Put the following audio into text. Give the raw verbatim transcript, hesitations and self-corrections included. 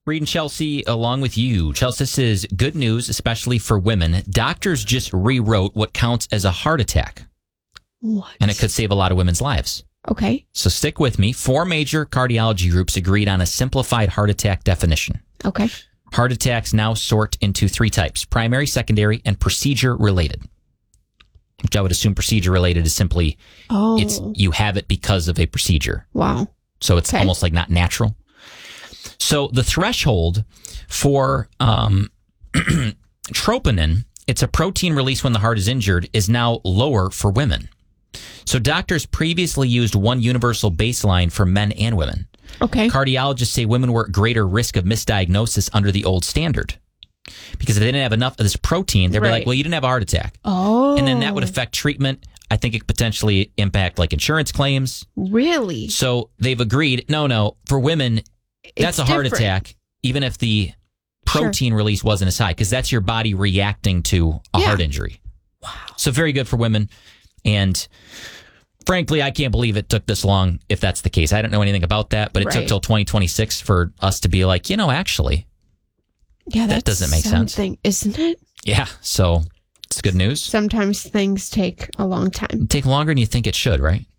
Reed and Chelsea, along with you. Chelsea, this is good news, especially for women. Doctors just rewrote what counts as a heart attack. What? And it could save a lot of women's lives. Okay. So stick with me. Four major cardiology groups agreed on a simplified heart attack definition. Okay. Heart attacks now sort into three types: primary, secondary, and procedure related. Which I would assume procedure related is simply oh. it's you have it because of a procedure. Wow. So it's okay. almost like not natural. So the threshold for um, troponin, it's a protein release when the heart is injured, is now lower for women. So doctors previously used one universal baseline for men and women. Okay. Cardiologists say women were at greater risk of misdiagnosis under the old standard. Because if they didn't have enough of this protein, they'd right. be like, well, you didn't have a heart attack. Oh. And then that would affect treatment. I think it could potentially impact like insurance claims. Really? So they've agreed, no, no, for women, that's it's a heart different. attack, even if the protein sure. release wasn't as high, because that's your body reacting to a yeah. heart injury. Wow. So very good for women. And frankly, I can't believe it took this long if that's the case. I don't know anything about that, but it right. took till twenty twenty-six for us to be like, you know, actually, yeah, that doesn't make sense. Isn't it? Yeah. So it's good news. Sometimes things take a long time. It'd take longer than you think it should, right?